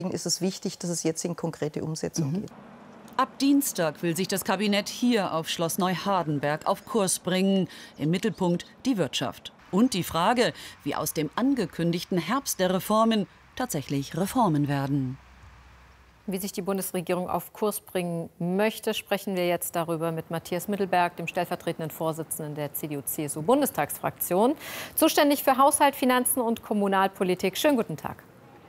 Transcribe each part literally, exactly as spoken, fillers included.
ist es wichtig, dass es jetzt in konkrete Umsetzung Mhm. geht. Ab Dienstag will sich das Kabinett hier auf Schloss Neuhardenberg auf Kurs bringen. Im Mittelpunkt die Wirtschaft. Und die Frage, wie aus dem angekündigten Herbst der Reformen tatsächlich Reformen werden. Wie sich die Bundesregierung auf Kurs bringen möchte, sprechen wir jetzt darüber mit Matthias Mittelberg, dem stellvertretenden Vorsitzenden der C D U C S U-Bundestagsfraktion, zuständig für Haushalt, Finanzen und Kommunalpolitik. Schönen guten Tag.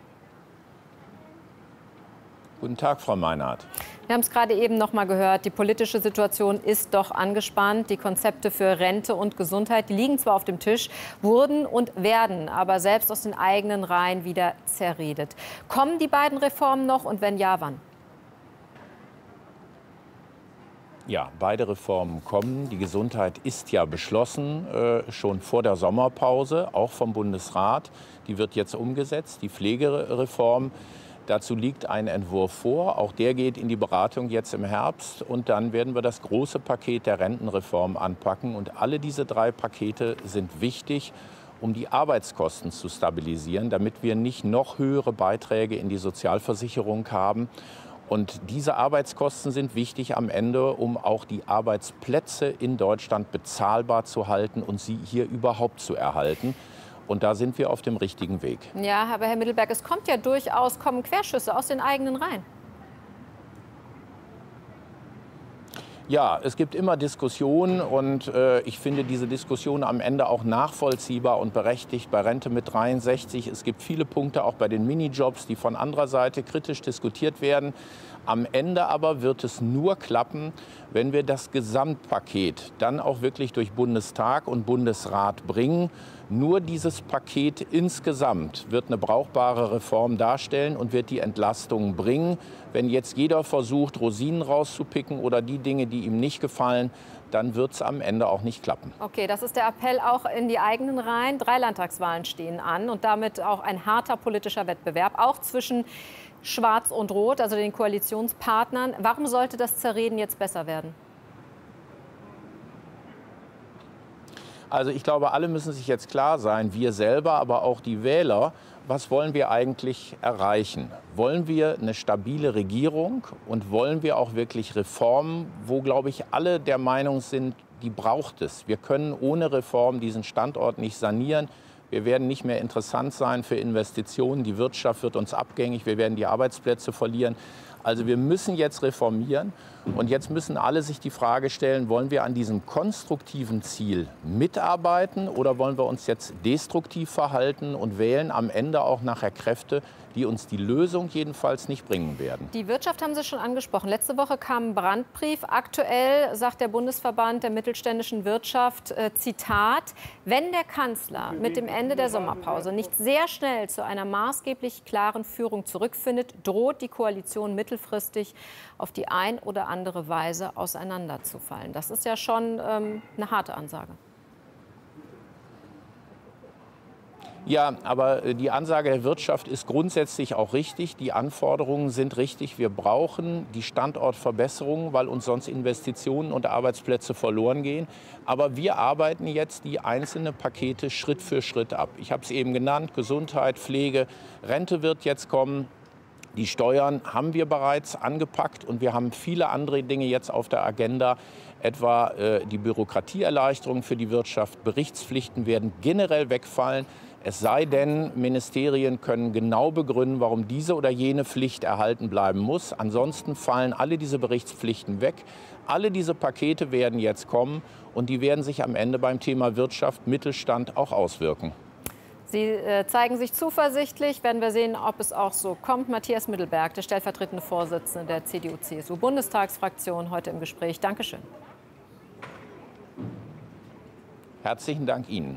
Guten Tag, Frau Meinhardt. Wir haben es gerade eben noch mal gehört, die politische Situation ist doch angespannt. Die Konzepte für Rente und Gesundheit, die liegen zwar auf dem Tisch, wurden und werden aber selbst aus den eigenen Reihen wieder zerredet. Kommen die beiden Reformen noch und wenn ja, wann? Ja, beide Reformen kommen. Die Gesundheit ist ja beschlossen, äh, schon vor der Sommerpause, auch vom Bundesrat. Die wird jetzt umgesetzt, die Pflegereform. Dazu liegt ein Entwurf vor. Auch der geht in die Beratung jetzt im Herbst. Und dann werden wir das große Paket der Rentenreform anpacken. Und alle diese drei Pakete sind wichtig, um die Arbeitskosten zu stabilisieren, damit wir nicht noch höhere Beiträge in die Sozialversicherung haben. Und diese Arbeitskosten sind wichtig am Ende, um auch die Arbeitsplätze in Deutschland bezahlbar zu halten und sie hier überhaupt zu erhalten. Und da sind wir auf dem richtigen Weg. Ja, aber Herr Mittelberg, es kommt ja durchaus, kommen Querschüsse aus den eigenen Reihen. Ja, es gibt immer Diskussionen und äh, ich finde diese Diskussion am Ende auch nachvollziehbar und berechtigt bei Rente mit dreiundsechzig. Es gibt viele Punkte auch bei den Minijobs, die von anderer Seite kritisch diskutiert werden. Am Ende aber wird es nur klappen, wenn wir das Gesamtpaket dann auch wirklich durch Bundestag und Bundesrat bringen. Nur dieses Paket insgesamt wird eine brauchbare Reform darstellen und wird die Entlastung bringen. Wenn jetzt jeder versucht, Rosinen rauszupicken oder die Dinge, die ihm nicht gefallen, dann wird es am Ende auch nicht klappen. Okay, das ist der Appell auch in die eigenen Reihen. Drei Landtagswahlen stehen an und damit auch ein harter politischer Wettbewerb, auch zwischen Schwarz und Rot, also den Koalitionspartnern. Warum sollte das Zerreden jetzt besser werden? Also ich glaube, alle müssen sich jetzt klar sein, wir selber, aber auch die Wähler, was wollen wir eigentlich erreichen? Wollen wir eine stabile Regierung und wollen wir auch wirklich Reformen, wo, glaube ich, alle der Meinung sind, die braucht es. Wir können ohne Reform diesen Standort nicht sanieren. Wir werden nicht mehr interessant sein für Investitionen. Die Wirtschaft wird uns abgängig. Wir werden die Arbeitsplätze verlieren. Also wir müssen jetzt reformieren. Und jetzt müssen alle sich die Frage stellen, wollen wir an diesem konstruktiven Ziel mitarbeiten oder wollen wir uns jetzt destruktiv verhalten und wählen am Ende auch nachher Kräfte, die uns die Lösung jedenfalls nicht bringen werden. Die Wirtschaft haben Sie schon angesprochen. Letzte Woche kam ein Brandbrief. Aktuell sagt der Bundesverband der mittelständischen Wirtschaft, äh, Zitat, wenn der Kanzler mit dem Ende der Sommerpause nicht sehr schnell zu einer maßgeblich klaren Führung zurückfindet, droht die Koalition mittelfristig auf die ein oder andere Weise auseinanderzufallen. Das ist ja schon ähm, eine harte Ansage. Ja, aber die Ansage der Wirtschaft ist grundsätzlich auch richtig. Die Anforderungen sind richtig. Wir brauchen die Standortverbesserungen, weil uns sonst Investitionen und Arbeitsplätze verloren gehen. Aber wir arbeiten jetzt die einzelnen Pakete Schritt für Schritt ab. Ich habe es eben genannt, Gesundheit, Pflege, Rente wird jetzt kommen. Die Steuern haben wir bereits angepackt und wir haben viele andere Dinge jetzt auf der Agenda, etwa äh, die Bürokratieerleichterung für die Wirtschaft. Berichtspflichten werden generell wegfallen. Es sei denn, Ministerien können genau begründen, warum diese oder jene Pflicht erhalten bleiben muss. Ansonsten fallen alle diese Berichtspflichten weg. Alle diese Pakete werden jetzt kommen und die werden sich am Ende beim Thema Wirtschaft, Mittelstand auch auswirken. Sie äh, zeigen sich zuversichtlich. Werden wir sehen, ob es auch so kommt. Matthias Mittelberg, der stellvertretende Vorsitzende der C D U C S U-Bundestagsfraktion, heute im Gespräch. Dankeschön. Herzlichen Dank Ihnen.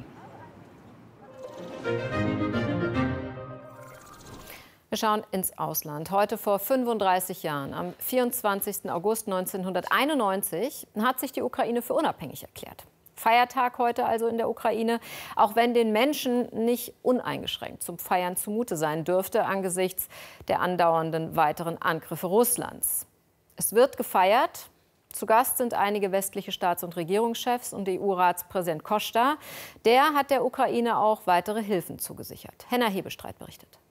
Wir schauen ins Ausland. Heute vor fünfunddreißig Jahren, am vierundzwanzigsten August neunzehnhunderteinundneunzig, hat sich die Ukraine für unabhängig erklärt. Feiertag heute also in der Ukraine, auch wenn den Menschen nicht uneingeschränkt zum Feiern zumute sein dürfte angesichts der andauernden weiteren Angriffe Russlands. Es wird gefeiert. Zu Gast sind einige westliche Staats- und Regierungschefs und E U-Ratspräsident Costa. Der hat der Ukraine auch weitere Hilfen zugesichert. Henna Hebestreit berichtet.